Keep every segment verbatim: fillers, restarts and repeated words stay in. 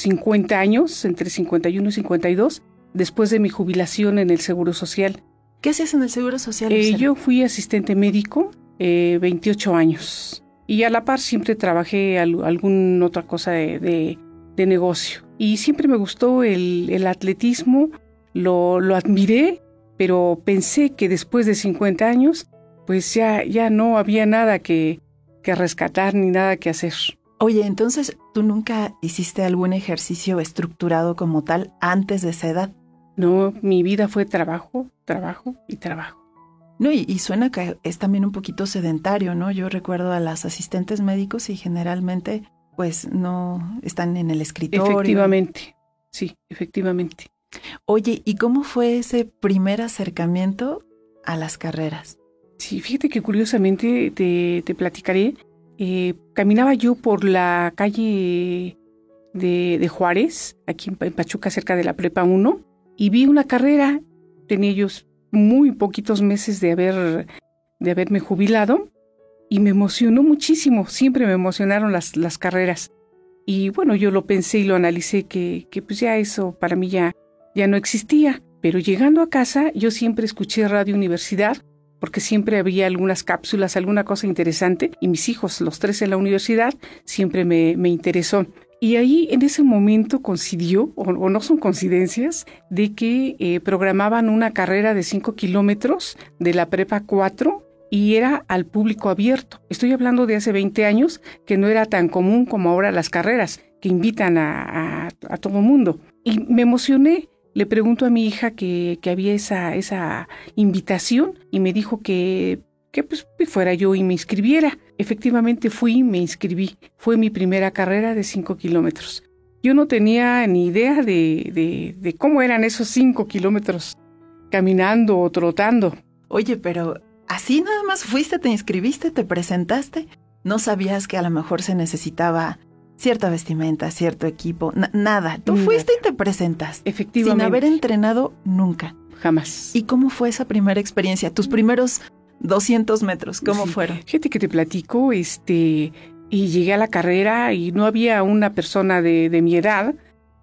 cincuenta años, entre cincuenta y uno y cincuenta y dos, después de mi jubilación en el Seguro Social. ¿Qué hacías en el Seguro Social? Eh, yo fui asistente médico, eh, veintiocho años. Y a la par siempre trabajé al, alguna otra cosa de, de, de negocio. Y siempre me gustó el, el atletismo, lo, lo admiré, pero pensé que después de cincuenta años, pues ya, ya no había nada que, que rescatar ni nada que hacer. Oye, entonces, ¿tú nunca hiciste algún ejercicio estructurado como tal antes de esa edad? No, mi vida fue trabajo, trabajo y trabajo. No, y, y suena que es también un poquito sedentario, ¿no? Yo recuerdo a las asistentes médicos y generalmente, pues, no están en el escritorio. Efectivamente, sí, efectivamente. Oye, ¿y cómo fue ese primer acercamiento a las carreras? Sí, fíjate que curiosamente te, te platicaré. Eh, caminaba yo por la calle de, de Juárez, aquí en, en Pachuca, cerca de la Prepa uno, y vi una carrera. Tenía ellos muy poquitos meses de, haber, de haberme jubilado y me emocionó muchísimo. Siempre me emocionaron las, las carreras. Y bueno, yo lo pensé y lo analicé que, que pues ya eso para mí ya, ya no existía. Pero llegando a casa, yo siempre escuché Radio Universidad, porque siempre había algunas cápsulas, alguna cosa interesante, y mis hijos, los tres en la universidad, siempre me, me interesó. Y ahí en ese momento coincidió, o, o no son coincidencias, de que eh, programaban una carrera de cinco kilómetros de la Prepa cuatro y era al público abierto. Estoy hablando de hace veinte años, que no era tan común como ahora las carreras, que invitan a, a, a todo mundo. Y me emocioné. Le pregunto a mi hija que, que había esa, esa invitación y me dijo que, que pues fuera yo y me inscribiera. Efectivamente fui y me inscribí. Fue mi primera carrera de cinco kilómetros. Yo no tenía ni idea de, de, de cómo eran esos cinco kilómetros caminando o trotando. Oye, pero así nada más fuiste, te inscribiste, te presentaste. ¿No sabías que a lo mejor se necesitaba cierta vestimenta, cierto equipo, na- nada? Tú Nada. Fuiste y te presentaste. Efectivamente. Sin haber entrenado nunca. Jamás. ¿Y cómo fue esa primera experiencia? Tus primeros doscientos metros, ¿cómo Sí. fueron? Fíjate que te platico, este, y llegué a la carrera y no había una persona de, de mi edad.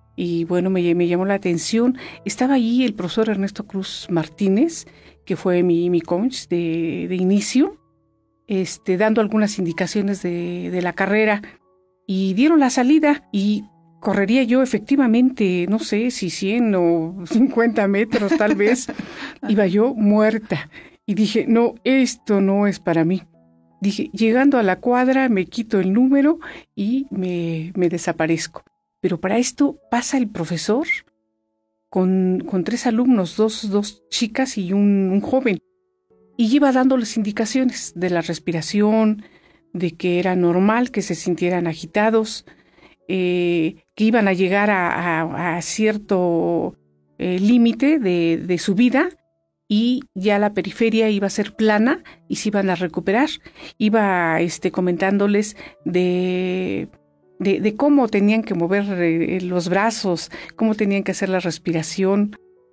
Y bueno, me, me llamó la atención. Estaba ahí el profesor Ernesto Cruz Martínez, que fue mi, mi coach de, de inicio, este, dando algunas indicaciones de, de la carrera. Y dieron la salida y correría yo efectivamente, no sé si cien o cincuenta metros tal vez. Iba yo muerta. Y dije, no, esto no es para mí. Dije, llegando a la cuadra me quito el número y me, me desaparezco. Pero para esto pasa el profesor con, con tres alumnos, dos, dos chicas y un, un joven. Y iba dándoles indicaciones de la respiración, de que era normal que se sintieran agitados, eh, que iban a llegar a, a, a cierto eh, límite de, de su vida y ya la periferia iba a ser plana y se iban a recuperar. Iba este, comentándoles de, de, de cómo tenían que mover eh, los brazos, cómo tenían que hacer la respiración.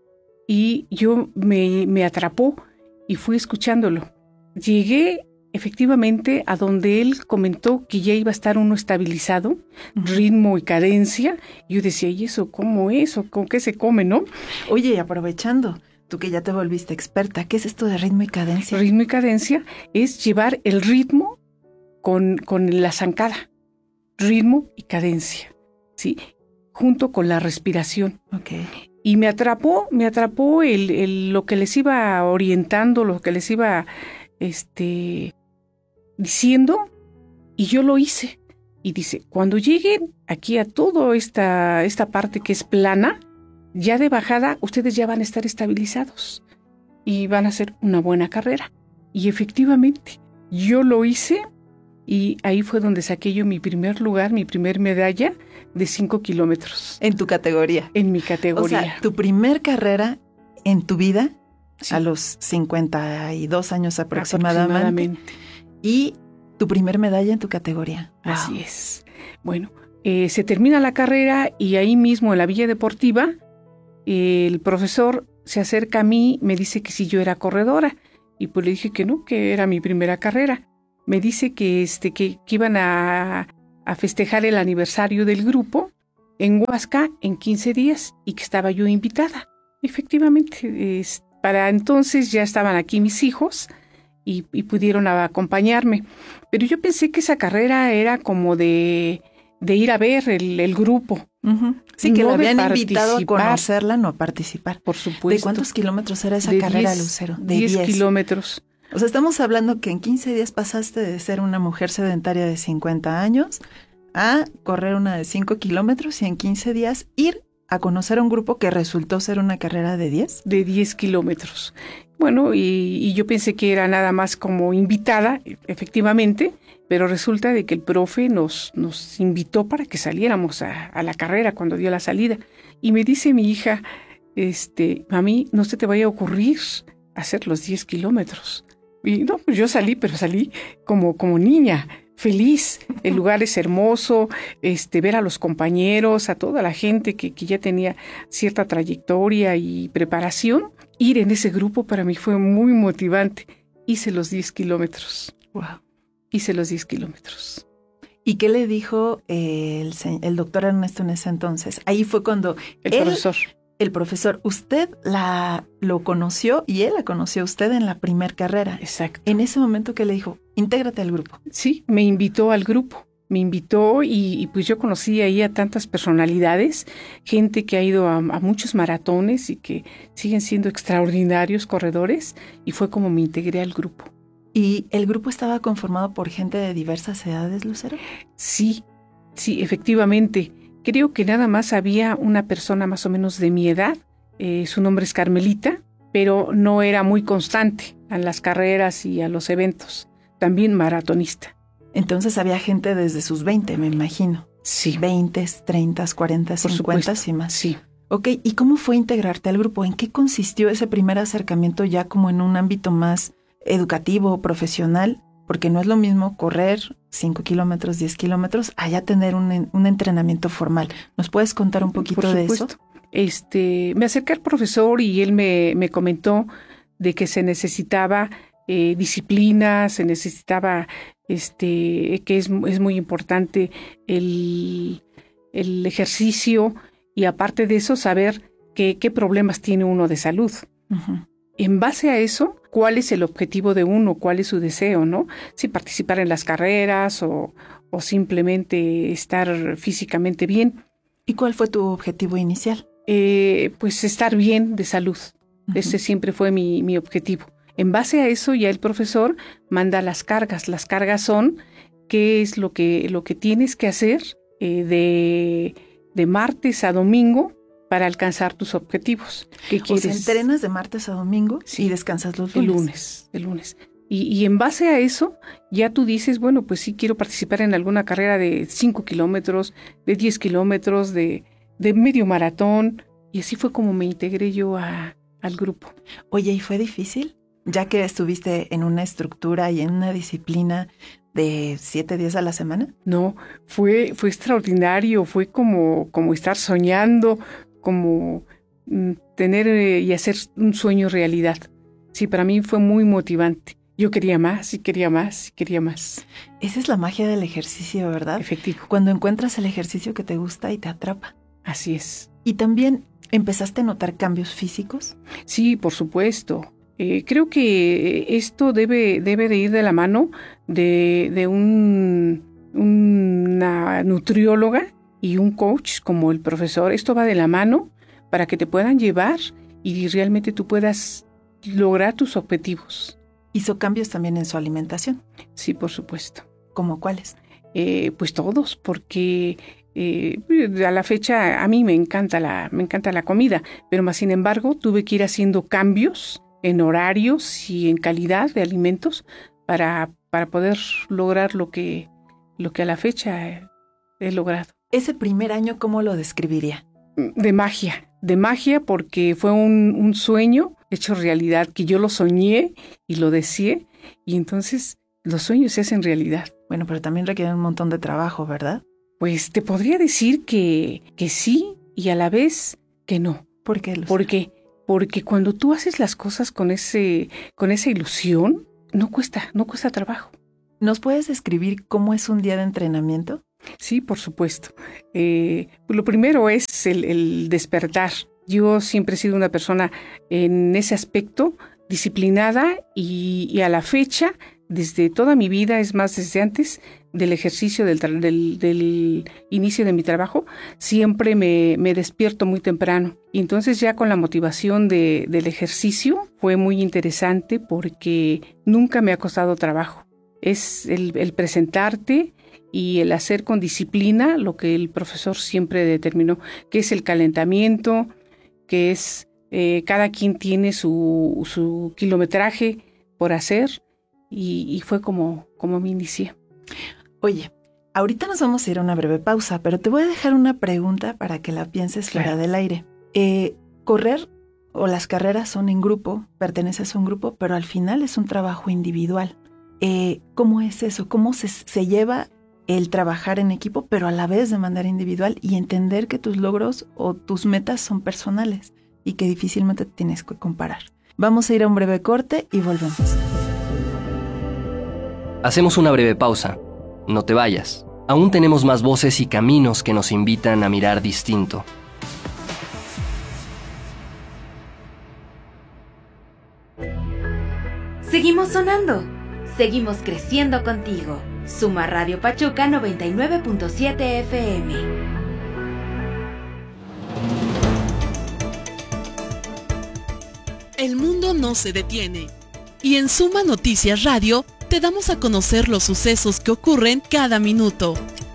Y yo me, me atrapó y fui escuchándolo. Llegué efectivamente a donde él comentó que ya iba a estar uno estabilizado, uh-huh. ritmo y cadencia. Yo decía, ¿y eso cómo es? ¿O con qué se come, no? Oye, y aprovechando, tú que ya te volviste experta, ¿qué es esto de ritmo y cadencia? Ritmo y cadencia es llevar el ritmo con, con la zancada. Ritmo y cadencia, ¿sí? Junto con la respiración. Okay. Y me atrapó, me atrapó el, el, lo que les iba orientando, lo que les iba este, diciendo, y yo lo hice. Y dice, cuando lleguen aquí a toda esta, esta parte que es plana, ya de bajada, ustedes ya van a estar estabilizados y van a hacer una buena carrera. Y efectivamente, yo lo hice y ahí fue donde saqué yo mi primer lugar, mi primer medalla de cinco kilómetros. En tu categoría. En mi categoría. O sea, tu primer carrera en tu vida, sí. a los cincuenta y dos años aproximadamente. aproximadamente. Y tu primer medalla en tu categoría. Wow. Así es. Bueno, eh, se termina la carrera y ahí mismo en la Villa Deportiva, eh, el profesor se acerca a mí, me dice que si yo era corredora. Y pues le dije que no, que era mi primera carrera. Me dice que, este, que, que iban a, a festejar el aniversario del grupo en Huasca en quince días y que estaba yo invitada. Efectivamente, es, para entonces ya estaban aquí mis hijos y, y pudieron acompañarme. Pero yo pensé que esa carrera era como de, de ir a ver el, el grupo. Uh-huh. Sí, que no la habían de invitado a conocerla, no a participar. Por supuesto. ¿De cuántos kilómetros era esa de carrera, diez, Lucero? De diez kilómetros. O sea, estamos hablando que en quince días pasaste de ser una mujer sedentaria de cincuenta años a correr una de cinco kilómetros y en quince días ir a conocer a un grupo que resultó ser una carrera de diez. De diez kilómetros. Bueno, y, y yo pensé que era nada más como invitada, efectivamente, pero resulta de que el profe nos, nos invitó para que saliéramos a, a la carrera cuando dio la salida. Y me dice mi hija, este, mami, no se te vaya a ocurrir hacer los diez kilómetros. Y no, pues yo salí, pero salí como, como niña, feliz. El lugar es hermoso, este, ver a los compañeros, a toda la gente que, que ya tenía cierta trayectoria y preparación. Ir en ese grupo para mí fue muy motivante. Hice los diez kilómetros. Wow. Hice los diez kilómetros. ¿Y qué le dijo el, el doctor Ernesto en ese entonces? Ahí fue cuando el él, profesor. El profesor, usted la lo conoció y él la conoció a usted en la primer carrera. Exacto. En ese momento que le dijo, intégrate al grupo. Sí, me invitó al grupo. Me invitó y, y pues yo conocí ahí a tantas personalidades, gente que ha ido a, a muchos maratones y que siguen siendo extraordinarios corredores y fue como me integré al grupo. ¿Y el grupo estaba conformado por gente de diversas edades, Lucero? Sí, sí, efectivamente. Creo que nada más había una persona más o menos de mi edad, eh, su nombre es Carmelita, pero no era muy constante a las carreras y a los eventos, también maratonista. Entonces había gente desde sus veinte, me imagino. Sí. veinte, treinta, cuarenta, cincuenta y más. Sí. Ok, ¿y cómo fue integrarte al grupo? ¿En qué consistió ese primer acercamiento ya como en un ámbito más educativo o profesional? Porque no es lo mismo correr cinco kilómetros, diez kilómetros, allá tener un, un entrenamiento formal. ¿Nos puedes contar un poquito Por de supuesto. eso? Este, me acerqué al profesor y él me, me comentó de que se necesitaba eh, disciplina, se necesitaba, este, que es, es muy importante el, el ejercicio y aparte de eso saber que, qué problemas tiene uno de salud. Uh-huh. En base a eso, ¿cuál es el objetivo de uno? ¿Cuál es su deseo, no? Si participar en las carreras o, o simplemente estar físicamente bien. ¿Y cuál fue tu objetivo inicial? Eh, pues estar bien de salud. Uh-huh. Ese siempre fue mi, mi objetivo. En base a eso, ya el profesor manda las cargas. Las cargas son qué es lo que, lo que tienes que hacer eh, de, de martes a domingo para alcanzar tus objetivos. ¿Qué quieres? O sea, entrenas de martes a domingo sí. y descansas los lunes. El lunes, el lunes. Y, y en base a eso, ya tú dices, bueno, pues sí quiero participar en alguna carrera de cinco kilómetros, de diez kilómetros, de, de medio maratón. Y así fue como me integré yo a, al grupo. Oye, ¿y fue difícil? Ya que estuviste en una estructura y en una disciplina de siete días a la semana. No, fue, fue extraordinario, fue como, como estar soñando, como mm, tener eh, y hacer un sueño realidad. Sí, para mí fue muy motivante. Yo quería más y quería más y quería más. Esa es la magia del ejercicio, ¿verdad? Efectivo. Cuando encuentras el ejercicio que te gusta y te atrapa. Así es. ¿Y también empezaste a notar cambios físicos? Sí, por supuesto. Eh, creo que esto debe, debe de ir de la mano de, de un, una nutrióloga y un coach como el profesor. Esto va de la mano para que te puedan llevar y realmente tú puedas lograr tus objetivos. ¿Hizo cambios también en su alimentación? Sí, por supuesto. ¿Cómo cuáles? Eh, pues todos, porque eh, a la fecha a mí me encanta la, me encanta la comida, pero más sin embargo tuve que ir haciendo cambios en horarios y en calidad de alimentos para, para poder lograr lo que, lo que a la fecha he logrado. ¿Ese primer año cómo lo describiría? De magia, de magia porque fue un, un sueño hecho realidad, que yo lo soñé y lo deseé y entonces los sueños se hacen realidad. Bueno, pero también requieren un montón de trabajo, ¿verdad? Pues te podría decir que, que sí y a la vez que no. ¿Por qué? Lucero? ¿Por qué? Porque cuando tú haces las cosas con ese, con esa ilusión, no cuesta, no cuesta trabajo. ¿Nos puedes describir cómo es un día de entrenamiento? Sí, por supuesto. Eh, lo primero es el, el despertar. Yo siempre he sido una persona en ese aspecto disciplinada y, y a la fecha, desde toda mi vida, es más, desde antes del ejercicio del, tra- del, del inicio de mi trabajo, siempre me, me despierto muy temprano. Y entonces ya con la motivación de, del ejercicio fue muy interesante porque nunca me ha costado trabajo. Es el, el presentarte y el hacer con disciplina lo que el profesor siempre determinó, que es el calentamiento, que es eh, cada quien tiene su, su kilometraje por hacer y, y fue como, como me inicié. Oye, ahorita nos vamos a ir a una breve pausa, pero te voy a dejar una pregunta para que la pienses Claro. fuera del aire. Eh, correr o las carreras son en grupo, perteneces a un grupo, pero al final es un trabajo individual. Eh, ¿Cómo es eso? ¿Cómo se, se lleva el trabajar en equipo, pero a la vez de manera individual y entender que tus logros o tus metas son personales y que difícilmente te tienes que comparar? Vamos a ir a un breve corte y volvemos. Hacemos una breve pausa. No te vayas. Aún tenemos más voces y caminos que nos invitan a mirar distinto. Seguimos sonando. Seguimos creciendo contigo. Suma Radio Pachuca noventa y nueve punto siete F M. El mundo no se detiene. Y en Suma Noticias Radio te damos a conocer los sucesos que ocurren cada minuto.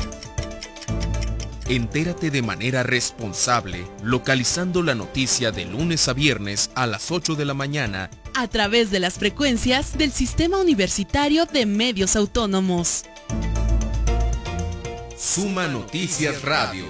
Entérate de manera responsable, localizando la noticia de lunes a viernes a las ocho de la mañana A través de las frecuencias del Sistema Universitario de Medios Autónomos. Suma Noticias Radio.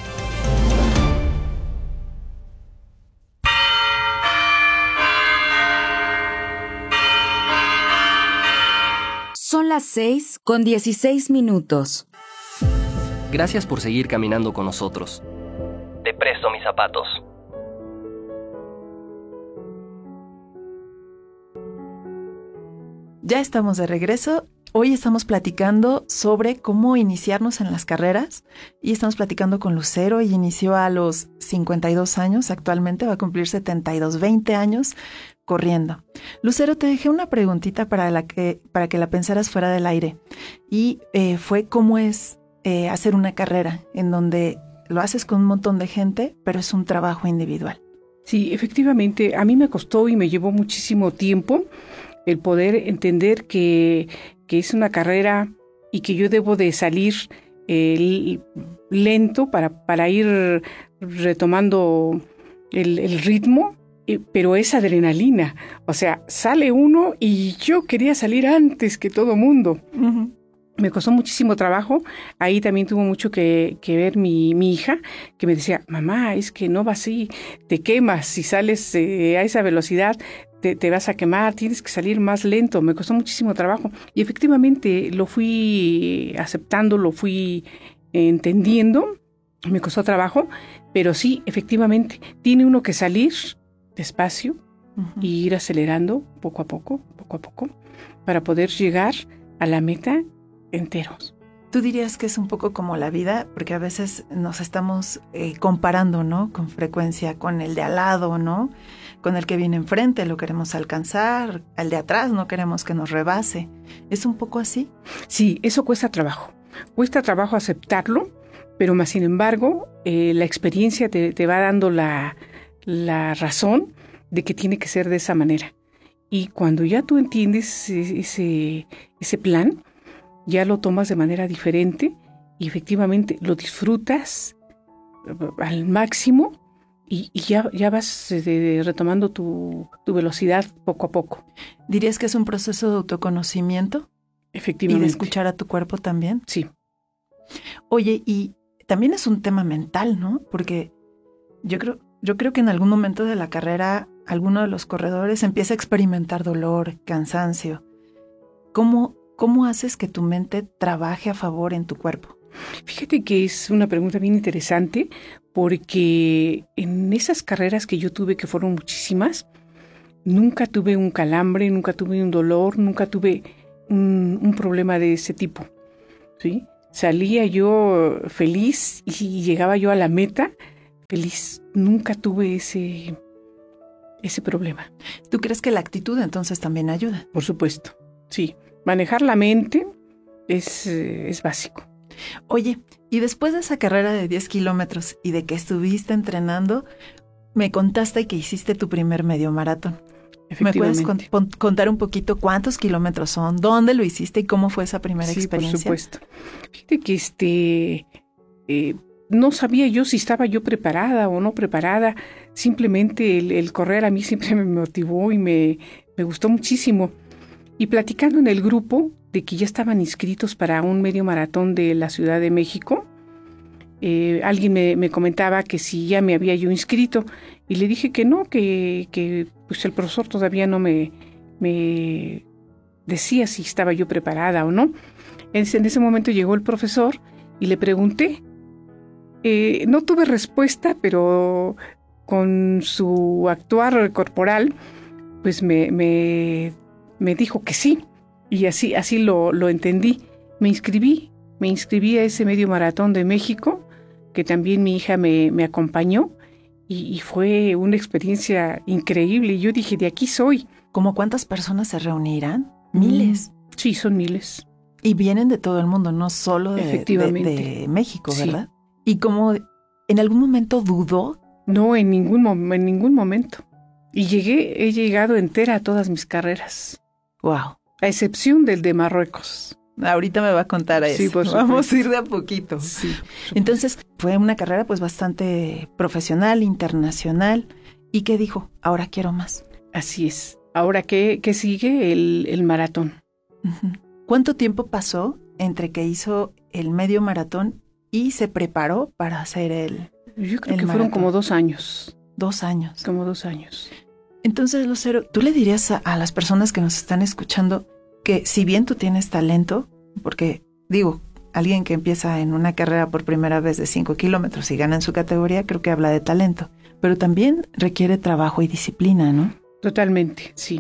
Son las seis con dieciséis minutos. Gracias por seguir caminando con nosotros. Te presto mis zapatos. Ya estamos de regreso. Hoy estamos platicando sobre cómo iniciarnos en las carreras y estamos platicando con Lucero. Ella inició a los cincuenta y dos años, actualmente va a cumplir setenta y dos, veinte años corriendo. Lucero, te dejé una preguntita para, la que, para que la pensaras fuera del aire y eh, fue cómo es eh, hacer una carrera en donde lo haces con un montón de gente, pero es un trabajo individual. Sí, efectivamente, a mí me costó y me llevó muchísimo tiempo el poder entender que, que es una carrera y que yo debo de salir eh, lento para, para ir retomando el, el ritmo, eh, pero es adrenalina. O sea, sale uno y yo quería salir antes que todo mundo. Uh-huh. Me costó muchísimo trabajo. Ahí también tuvo mucho que, que ver mi, mi hija, que me decía, mamá, es que no va así, te quemas si sales eh, a esa velocidad. Te, te vas a quemar, tienes que salir más lento. Me costó muchísimo trabajo y efectivamente lo fui aceptando, lo fui entendiendo. Me costó trabajo, pero sí, efectivamente, tiene uno que salir despacio uh-huh. y ir acelerando poco a poco, poco a poco, para poder llegar a la meta enteros. ¿Tú dirías que es un poco como la vida? Porque a veces nos estamos eh, comparando, ¿no? Con frecuencia con el de al lado, ¿no? Con el que viene enfrente, lo queremos alcanzar, al de atrás no queremos que nos rebase. ¿Es un poco así? Sí, eso cuesta trabajo. Cuesta trabajo aceptarlo, pero más sin embargo, eh, la experiencia te, te va dando la, la razón de que tiene que ser de esa manera. Y cuando ya tú entiendes ese, ese plan, ya lo tomas de manera diferente y efectivamente lo disfrutas al máximo y, y ya, ya vas eh, retomando tu, tu velocidad poco a poco. ¿Dirías que es un proceso de autoconocimiento? Efectivamente. ¿Y de escuchar a tu cuerpo también? Sí. Oye, y también es un tema mental, ¿no? Porque yo creo, yo creo que en algún momento de la carrera alguno de los corredores empieza a experimentar dolor, cansancio. ¿Cómo ¿Cómo haces que tu mente trabaje a favor en tu cuerpo? Fíjate que es una pregunta bien interesante porque en esas carreras que yo tuve, que fueron muchísimas, nunca tuve un calambre, nunca tuve un dolor, nunca tuve un, un problema de ese tipo, ¿sí? salía yo feliz y llegaba yo a la meta feliz. Nunca tuve ese, ese problema. ¿Tú crees que la actitud entonces también ayuda? Por supuesto, sí. Manejar la mente es, es básico. Oye, y después de esa carrera de diez kilómetros y de que estuviste entrenando, me contaste que hiciste tu primer medio maratón. ¿Me puedes con, con, contar un poquito cuántos kilómetros son, dónde lo hiciste y cómo fue esa primera sí, experiencia? Sí, por supuesto. Fíjate que este, eh, no sabía yo si estaba yo preparada o no preparada. Simplemente el, el correr a mí siempre me motivó y me, me gustó muchísimo. Y platicando en el grupo de que ya estaban inscritos para un medio maratón de la Ciudad de México, eh, alguien me, me comentaba que si ya me había yo inscrito. Y le dije que no, que, que pues el profesor todavía no me, me decía si estaba yo preparada o no. En, en ese momento llegó el profesor y le pregunté. Eh, no tuve respuesta, pero con su actuar corporal, pues me, me, me dijo que sí. Y así, así lo, lo entendí. Me inscribí, me inscribí a ese medio maratón de México, que también mi hija me, me acompañó. Y, y fue una experiencia increíble. Yo dije, de aquí soy. ¿Cómo cuántas personas se reunirán? Miles. Mm, sí, son miles. Y vienen de todo el mundo, no solo de, Efectivamente. de, de México, ¿verdad? Sí. ¿Y cómo en algún momento dudó? No, en ningún, en ningún momento. Y llegué, he llegado entera a todas mis carreras. Wow. A excepción del de Marruecos. Ahorita me va a contar a eso. Sí, por Vamos a ir de a poquito. Sí, entonces, fue una carrera pues bastante profesional, internacional. ¿Y qué dijo? Ahora quiero más. Así es. Ahora, ¿qué, qué sigue? El, el maratón. Uh-huh. ¿Cuánto tiempo pasó entre que hizo el medio maratón y se preparó para hacer el Yo creo el que maratón? fueron como dos años. Dos años. Como dos años. Entonces, Lucero, ¿tú le dirías a, a las personas que nos están escuchando que si bien tú tienes talento, porque digo, alguien que empieza en una carrera por primera vez de cinco kilómetros y gana en su categoría, creo que habla de talento, pero también requiere trabajo y disciplina, ¿no? Totalmente, sí.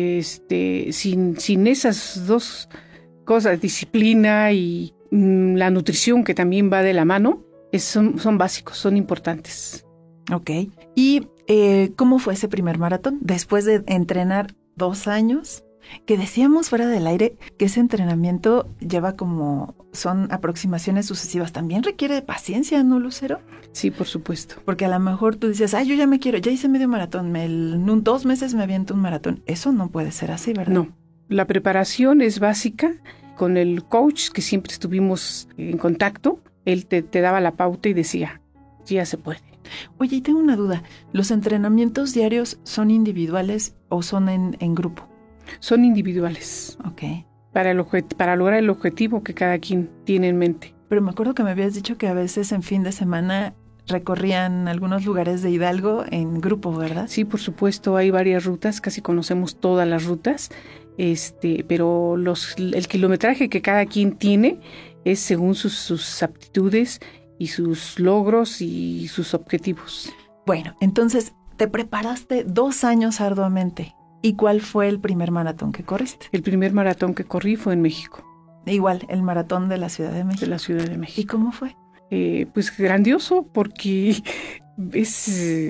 Este, sin, sin esas dos cosas, disciplina y mm, la nutrición que también va de la mano, es, son, son básicos, son importantes. Ok. ¿Y eh, cómo fue ese primer maratón? Después de entrenar dos años, que decíamos fuera del aire que ese entrenamiento lleva como, son aproximaciones sucesivas. También requiere de paciencia, ¿no, Lucero? Sí, por supuesto. Porque a lo mejor tú dices, ay, yo ya me quiero, ya hice medio maratón, me, en un, dos meses me aviento un maratón. Eso no puede ser así, ¿verdad? No, la preparación es básica. Con el coach que siempre estuvimos en contacto, él te, te daba la pauta y decía, ya se puede. Oye, y tengo una duda, ¿los entrenamientos diarios son individuales o son en, en grupo? Son individuales. Ok. Para, el objet- para lograr el objetivo que cada quien tiene en mente. Pero me acuerdo que me habías dicho que a veces en fin de semana recorrían algunos lugares de Hidalgo en grupo, ¿verdad? Sí, por supuesto, hay varias rutas, casi conocemos todas las rutas, este, pero los, el kilometraje que cada quien tiene es según sus, sus aptitudes y sus logros y sus objetivos. Bueno, entonces te preparaste dos años arduamente. ¿Y cuál fue el primer maratón que corriste? El primer maratón que corrí fue en México. Igual, el maratón de la Ciudad de México. De la Ciudad de México. ¿Y cómo fue? Eh, pues grandioso, porque es,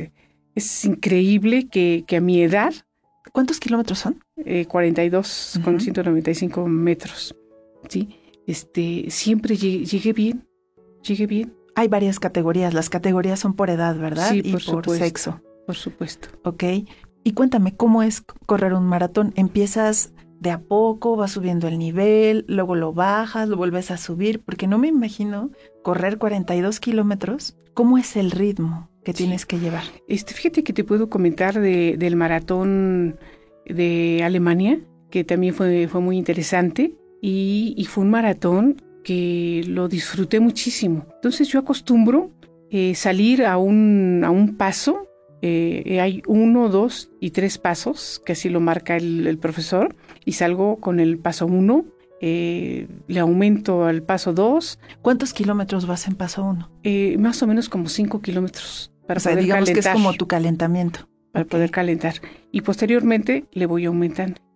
es increíble que, que a mi edad... ¿Cuántos kilómetros son? Eh, cuarenta y dos uh-huh. con ciento noventa y cinco metros. ¿Sí? Este, siempre llegué, llegué bien, llegué bien. Hay varias categorías, las categorías son por edad, ¿verdad? Sí, y por, por supuesto, sexo. Por supuesto. Ok. Y cuéntame, ¿cómo es correr un maratón? ¿Empiezas de a poco, vas subiendo el nivel, luego lo bajas, lo vuelves a subir? Porque no me imagino correr cuarenta y dos kilómetros. ¿Cómo es el ritmo que sí. tienes que llevar? Este, fíjate que te puedo comentar de, del maratón de Alemania, que también fue, fue muy interesante, y, y fue un maratón que lo disfruté muchísimo. Entonces yo acostumbro eh, salir a un, a un paso. Eh, hay uno, dos y tres pasos, que así lo marca el, el profesor, y salgo con el paso uno, eh, le aumento al paso dos. ¿Cuántos kilómetros vas en paso uno? Eh, más o menos como cinco kilómetros. Para o sea, poder digamos calentar, que es como tu calentamiento. Para okay. poder calentar. Y posteriormente le voy aumentando.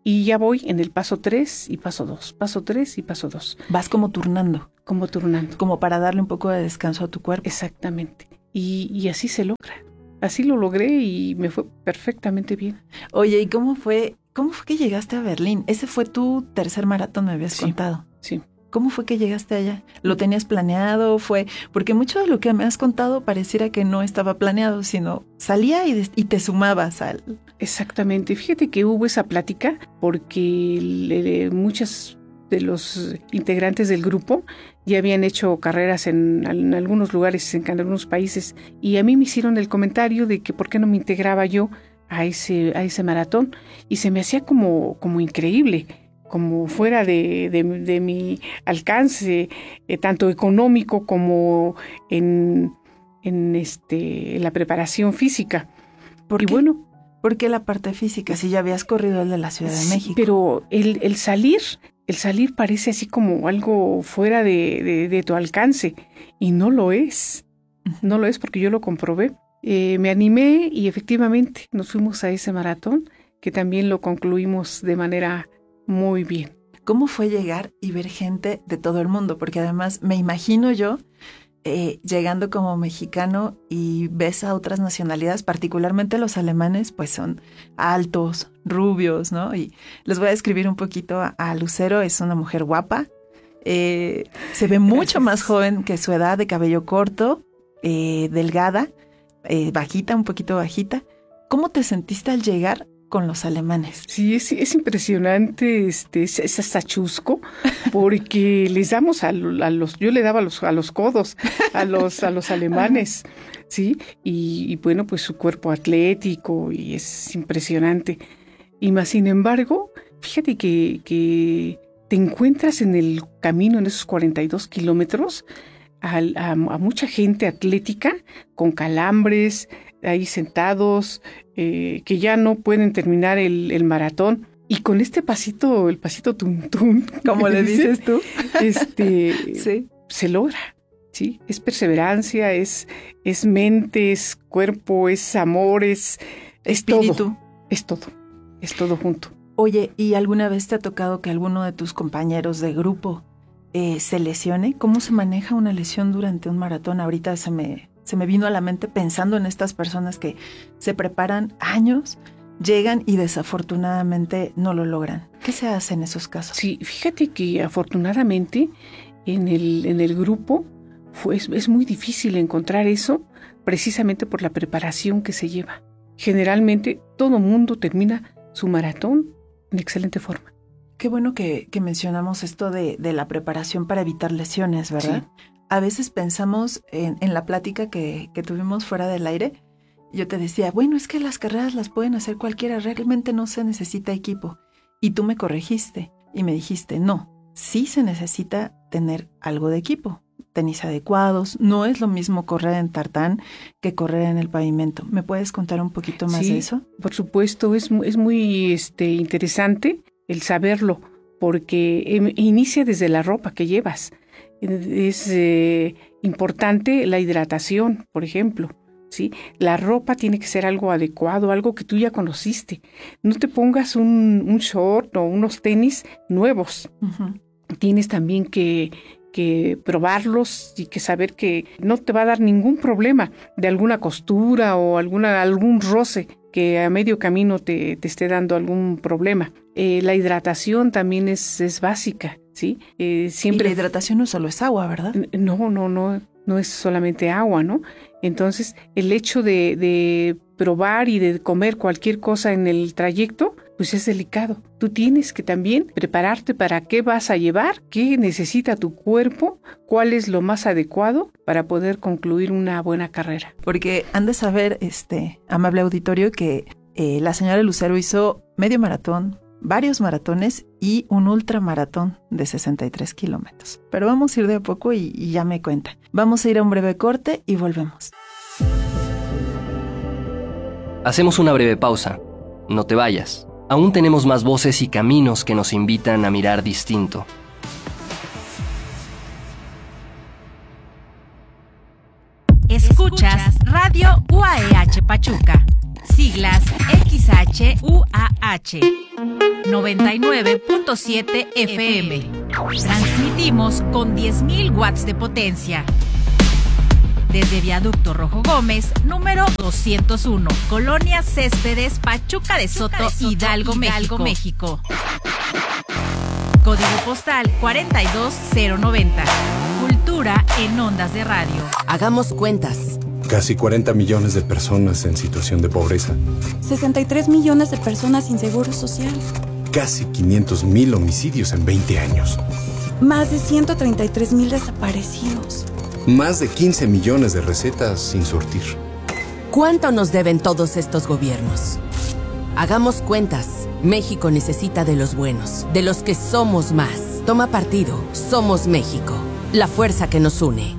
y ya voy en el paso tres y paso dos, paso tres y paso dos. Vas como turnando. Como turnando. Como para darle un poco de descanso a tu cuerpo. Exactamente. Y, y así se logra. Así lo logré y me fue perfectamente bien. Oye, ¿y cómo fue, cómo fue que llegaste a Berlín? Ese fue tu tercer maratón, me habías Sí, contado. Sí. ¿Cómo fue que llegaste allá? ¿Lo tenías planeado? Fue porque mucho de lo que me has contado pareciera que no estaba planeado, sino salía y, de, y te sumabas al... Exactamente. Fíjate que hubo esa plática porque le, muchas de los integrantes del grupo ya habían hecho carreras en, en algunos lugares, en algunos países, y a mí me hicieron el comentario de que por qué no me integraba yo a ese, a ese maratón, y se me hacía como, como increíble, como fuera de, de, de mi alcance, eh, tanto económico como en, en, este, en la preparación física. ¿Por y qué? bueno, ¿Por qué la parte física? Si ya habías corrido el de la Ciudad de sí, México. pero el, el salir, el salir parece así como algo fuera de, de, de tu alcance, y no lo es, no lo es porque yo lo comprobé. Eh, me animé y efectivamente nos fuimos a ese maratón, que también lo concluimos de manera muy bien. ¿Cómo fue llegar y ver gente de todo el mundo? Porque además me imagino yo eh, llegando como mexicano y ves a otras nacionalidades, particularmente los alemanes, pues son altos, rubios, ¿no? Y les voy a describir un poquito a, a Lucero, es una mujer guapa, eh, se ve mucho Gracias. Más joven que su edad, de cabello corto, eh, delgada, eh, bajita, un poquito bajita. ¿Cómo te sentiste al llegar con los alemanes? Sí, es, es impresionante, este, es, es hasta chusco, porque les damos a, a los, yo le daba a los, a los codos a los, a los alemanes, sí, y, y bueno, pues su cuerpo atlético y es impresionante. Y más sin embargo, fíjate que, que te encuentras en el camino, en esos cuarenta y dos kilómetros, a, a, a mucha gente atlética con calambres, ahí sentados, eh, que ya no pueden terminar el, el maratón. Y con este pasito, el pasito tuntún, ¿Cómo le dices tú? Este, Sí. se logra, ¿sí? Es perseverancia, es, es mente, es cuerpo, es amor, es, es Espíritu. todo. Es todo, es todo junto. Oye, ¿y alguna vez te ha tocado que alguno de tus compañeros de grupo eh, se lesione? ¿Cómo se maneja una lesión durante un maratón? Ahorita se me, se me vino a la mente pensando en estas personas que se preparan años, llegan y desafortunadamente no lo logran. ¿Qué se hace en esos casos? Sí, fíjate que afortunadamente en el, en el grupo fue, es, es muy difícil encontrar eso precisamente por la preparación que se lleva. Generalmente todo mundo termina su maratón en excelente forma. Qué bueno que, que mencionamos esto de, de la preparación para evitar lesiones, ¿verdad? Sí. A veces pensamos en, en la plática que, que tuvimos fuera del aire. Yo te decía, bueno, es que las carreras las pueden hacer cualquiera, realmente no se necesita equipo. Y tú me corregiste y me dijiste, no, sí se necesita tener algo de equipo, tenis adecuados, no es lo mismo correr en tartán que correr en el pavimento. ¿Me puedes contar un poquito más sí, de eso? Por supuesto, es, es muy este, interesante el saberlo, porque eh, inicia desde la ropa que llevas. Es eh, importante la hidratación, por ejemplo. ¿Sí? La ropa tiene que ser algo adecuado, algo que tú ya conociste. No te pongas un, un short o unos tenis nuevos. Uh-huh. Tienes también que, que probarlos y que saber que no te va a dar ningún problema de alguna costura o alguna, algún roce que a medio camino te, te esté dando algún problema. Eh, la hidratación también es, es básica, ¿sí? Eh, siempre... Y la hidratación no solo es agua, ¿verdad? No, no, no, no es solamente agua, ¿no? Entonces, el hecho de, de probar y de comer cualquier cosa en el trayecto, pues es delicado. Tú tienes que también prepararte para qué vas a llevar, qué necesita tu cuerpo, cuál es lo más adecuado para poder concluir una buena carrera. Porque han de saber, este, amable auditorio, que eh, la señora Lucero hizo medio maratón, varios maratones y un ultramaratón de sesenta y tres kilómetros. Pero vamos a ir de a poco y, y ya me cuenta. Vamos a ir a un breve corte y volvemos. Hacemos una breve pausa. No te vayas. Aún tenemos más voces y caminos que nos invitan a mirar distinto. Escuchas Radio U A E H Pachuca. Siglas X H U A H. noventa y nueve punto siete F M. Transmitimos con diez mil watts de potencia. Desde Viaducto Rojo Gómez, número doscientos uno, Colonia Céspedes, Pachuca de Soto, Pachuca de Soto Hidalgo, Hidalgo, México. México. Código postal cuarenta y dos cero noventa. Cultura en ondas de radio. Hagamos cuentas. Casi cuarenta millones de personas en situación de pobreza. sesenta y tres millones de personas sin seguro social. Casi quinientos mil homicidios en veinte años. Más de ciento treinta y tres mil desaparecidos. Más de quince millones de recetas sin surtir. ¿Cuánto nos deben todos estos gobiernos? Hagamos cuentas. México necesita de los buenos, de los que somos más. Toma partido. Somos México. La fuerza que nos une.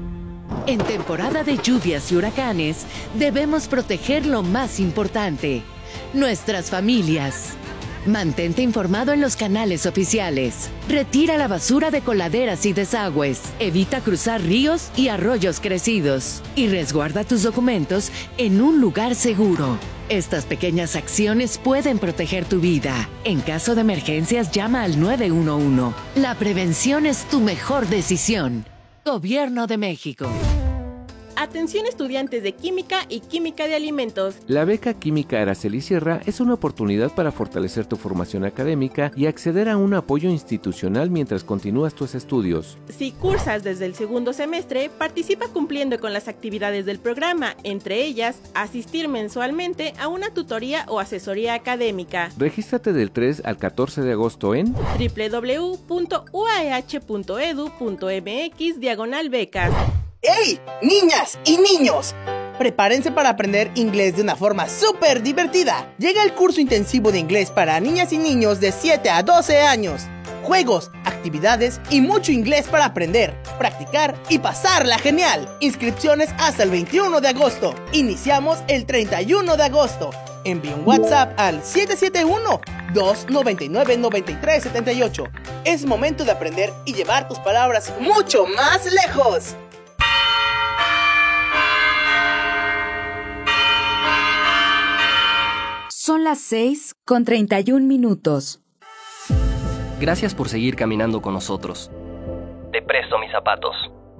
En temporada de lluvias y huracanes, debemos proteger lo más importante, nuestras familias. Mantente informado en los canales oficiales. Retira la basura de coladeras y desagües. Evita cruzar ríos y arroyos crecidos. Y resguarda tus documentos en un lugar seguro. Estas pequeñas acciones pueden proteger tu vida. En caso de emergencias, llama al nueve uno uno. La prevención es tu mejor decisión. Gobierno de México. Atención estudiantes de Química y Química de Alimentos. La beca Química Araceli Sierra es una oportunidad para fortalecer tu formación académica y acceder a un apoyo institucional mientras continúas tus estudios. Si cursas desde el segundo semestre, participa cumpliendo con las actividades del programa, entre ellas, asistir mensualmente a una tutoría o asesoría académica. Regístrate del tres al catorce de agosto en doble u doble u doble u punto u a e hache punto e d u punto m x diagonal becas. ¡Hey, niñas y niños! Prepárense para aprender inglés de una forma súper divertida. Llega el curso intensivo de inglés para niñas y niños de siete a doce años. Juegos, actividades y mucho inglés para aprender, practicar y pasarla genial. Inscripciones hasta el veintiuno de agosto. Iniciamos el treinta y uno de agosto. Envía un WhatsApp al siete siete uno, dos nueve nueve, nueve tres siete ocho. Es momento de aprender y llevar tus palabras mucho más lejos. Son las seis con treinta y un minutos. Gracias por seguir caminando con nosotros. Te presto mis zapatos.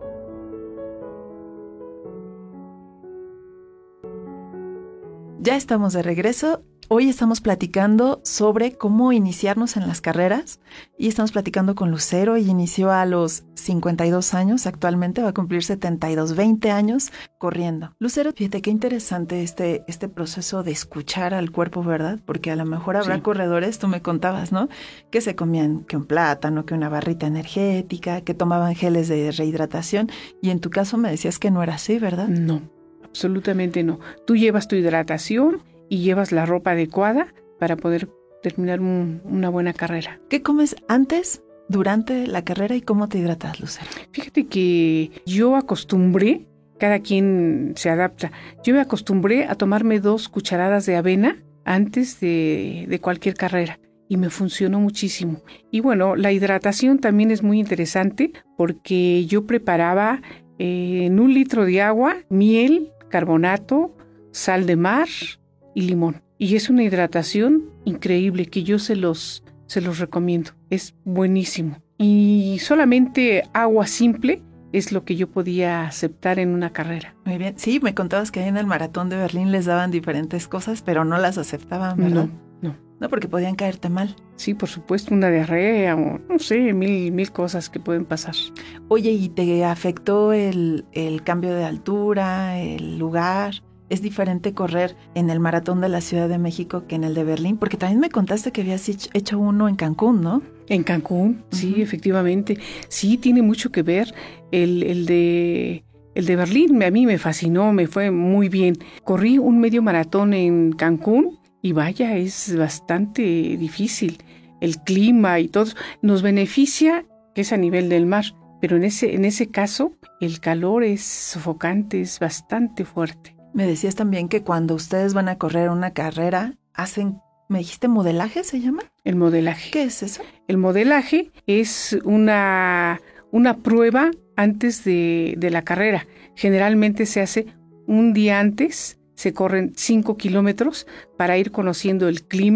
Ya estamos de regreso. Hoy estamos platicando sobre cómo iniciarnos en las carreras y estamos platicando con Lucero. Ella inició a los cincuenta y dos años, actualmente va a cumplir setenta y dos, veinte años corriendo. Lucero, fíjate qué interesante este, este proceso de escuchar al cuerpo, ¿verdad? Porque a lo mejor habrá sí. corredores, tú me contabas, ¿no? Que se comían que un plátano, que una barrita energética, que tomaban geles de rehidratación y en tu caso me decías que no era así, ¿verdad? No, absolutamente no. Tú llevas tu hidratación y llevas la ropa adecuada para poder terminar un, una buena carrera. ¿Qué comes antes, durante la carrera y cómo te hidratas, Lucero? Fíjate que yo acostumbré, cada quien se adapta, yo me acostumbré a tomarme dos cucharadas de avena antes de, de cualquier carrera y me funcionó muchísimo. Y bueno, la hidratación también es muy interesante porque yo preparaba eh, en un litro de agua miel, carbonato, sal de mar y limón. Y es una hidratación increíble que yo se los, se los recomiendo. Es buenísimo. Y solamente agua simple es lo que yo podía aceptar en una carrera. Muy bien. Sí, me contabas que ahí en el maratón de Berlín les daban diferentes cosas, pero no las aceptaban, ¿verdad? No, no. No, porque podían caerte mal. Sí, por supuesto, una diarrea o no sé, mil, mil cosas que pueden pasar. Oye, ¿y te afectó el, el cambio de altura, el lugar? ¿Es diferente correr en el maratón de la Ciudad de México que en el de Berlín? Porque también me contaste que habías hecho uno en Cancún, ¿no? En Cancún, uh-huh. sí, efectivamente. Sí, tiene mucho que ver el, el, de, el de Berlín. A mí me fascinó, me fue muy bien. Corrí un medio maratón en Cancún y vaya, es bastante difícil. El clima y todo nos beneficia, que es a nivel del mar. Pero en ese, en ese caso, el calor es sofocante, es bastante fuerte. Me decías también que cuando ustedes van a correr una carrera, hacen, ¿me dijiste modelaje se llama? El modelaje. ¿Qué es eso? El modelaje es una, una prueba antes de, de la carrera. Generalmente se hace un día antes, se corren cinco kilómetros para ir conociendo el clima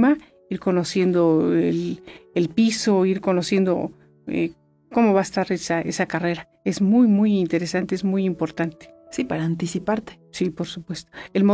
ir conociendo el, el piso, ir conociendo eh, cómo va a estar esa, esa carrera. Es muy, muy interesante, es muy importante. Sí, para anticiparte. Sí, por supuesto. El